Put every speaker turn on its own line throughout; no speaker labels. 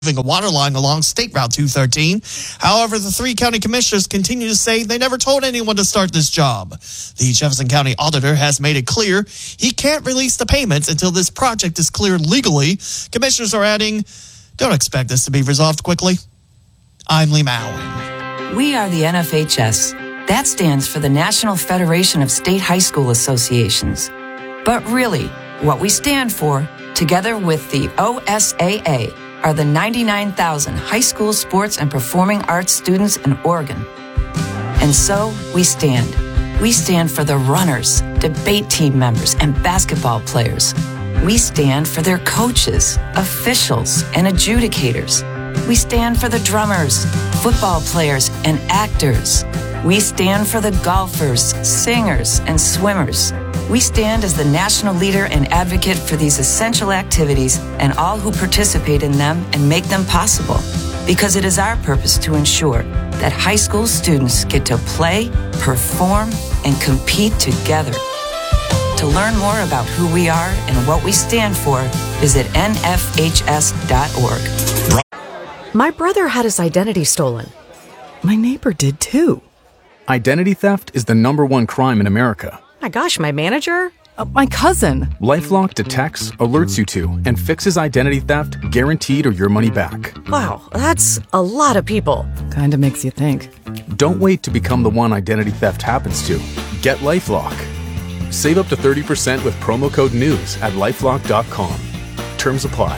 a water line along State Route 213. However, the 3 county commissioners continue to say they never told anyone to start this job. The Jefferson County auditor has made it clear he can't release the payments until this project is cleared legally. Commissioners are adding, don't expect this to be resolved quickly. I'm Lee Mowen.
We are the NFHS. That stands for the National Federation of State High School Associations. But really, what we stand for, together with the OSAA, are the 99,000 high school sports and performing arts students in Oregon. And so we stand. We stand for the runners, debate team members, and basketball players. We stand for their coaches, officials, and adjudicators. We stand for the drummers, football players, and actors. We stand for the golfers, singers, and swimmers. We stand as the national leader and advocate for these essential activities and all who participate in them and make them possible, because it is our purpose to ensure that high school students get to play, perform, and compete together. To learn more about who we are and what we stand for, visit nfhs.org.
My brother had his identity stolen. My neighbor did too.
Identity theft is the #1 crime in America.
My gosh, my manager? My cousin.
LifeLock detects, alerts you to, and fixes identity theft guaranteed or your money back.
Wow, that's a lot of people.
Kinda makes you think.
Don't wait to become the one identity theft happens to. Get LifeLock. Save up to 30% with promo code NEWS at LifeLock.com. Terms apply.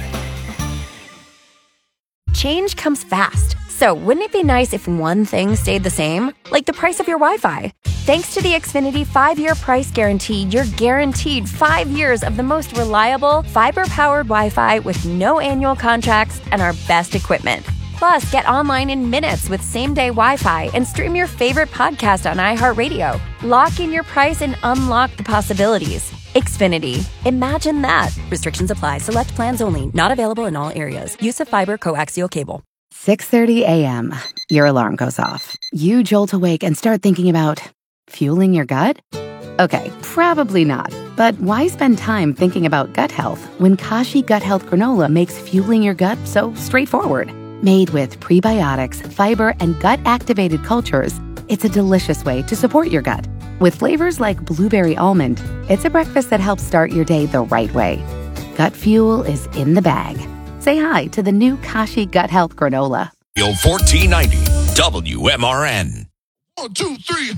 Change comes fast. So wouldn't it be nice if one thing stayed the same? Like the price of your Wi-Fi. Thanks to the Xfinity 5-year price guarantee, you're guaranteed 5 years of the most reliable, fiber-powered Wi-Fi with no annual contracts and our best equipment. Plus, get online in minutes with same-day Wi-Fi and stream your favorite podcast on iHeartRadio. Lock in your price and unlock the possibilities. Xfinity. Imagine that. Restrictions apply. Select plans only. Not available in all areas. Use of fiber coaxial cable.
6:30 a.m. Your alarm goes off. You jolt awake and start thinking about fueling your gut? Okay, probably not. But why spend time thinking about gut health when Kashi Gut Health Granola makes fueling your gut so straightforward? Made with prebiotics, fiber, and gut-activated cultures, it's a delicious way to support your gut. With flavors like blueberry almond, it's a breakfast that helps start your day the right way. Gut fuel is in the bag. Say hi to the new Kashi Gut Health Granola.
1490 WMRN.
1, 2, 3.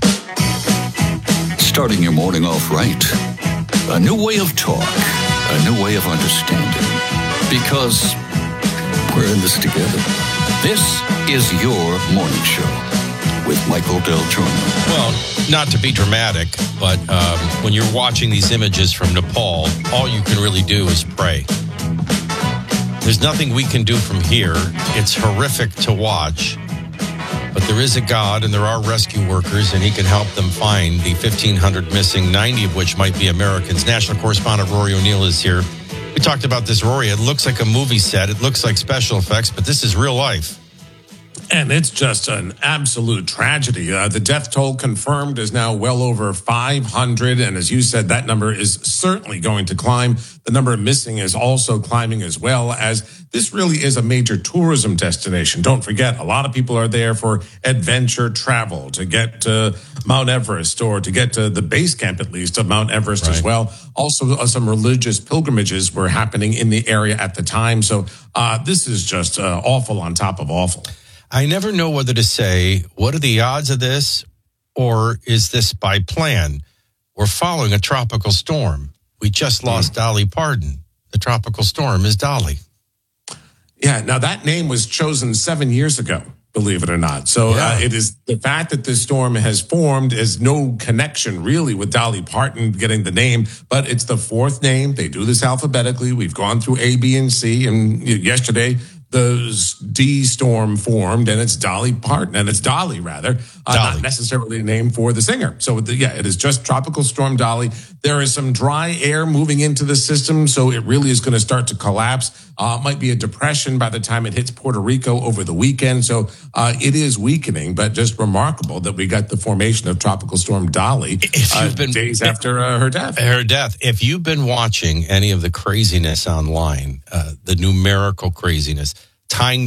Starting your morning off right. A new way of talk. A new way of understanding. Because we're in this together. This is your morning show with Michael Del Giorno.
Well, not to be dramatic, but when you're watching these images from Nepal, all you can really do is pray. There's nothing we can do from here. It's horrific to watch. But there is a God, and there are rescue workers, and he can help them find the 1,500 missing, 90 of which might be Americans. National correspondent Rory O'Neill is here. We talked about this, Rory. It looks like a movie set. It looks like special effects, but this is real life.
And it's just an absolute tragedy. The death toll confirmed is now well over 500. And as you said, that number is certainly going to climb. The number of missing is also climbing as well, as this really is a major tourism destination. Don't forget, a lot of people are there for adventure travel, to get to Mount Everest or to get to the base camp, at least, of Mount Everest as well. Also, some religious pilgrimages were happening in the area at the time. So this is just awful on top of awful.
I never know whether to say, what are the odds of this, or is this by plan? We're following a tropical storm. We just lost Dolly Parton. The tropical storm is Dolly.
Yeah, now that name was chosen 7 years ago, believe it or not. So it is the fact that this storm has formed is no connection really with Dolly Parton getting the name, but it's the fourth name. They do this alphabetically. We've gone through A, B, and C, and yesterday the D storm formed, and it's Dolly Parton, and it's Dolly rather, not necessarily a name for the singer. So it is just Tropical Storm Dolly. There is some dry air moving into the system, so it really is going to start to collapse. Might be a depression by the time it hits Puerto Rico over the weekend. So it is weakening, but just remarkable that we got the formation of Tropical Storm Dolly days after her death.
If you've been watching any of the craziness online, the numerical craziness, tying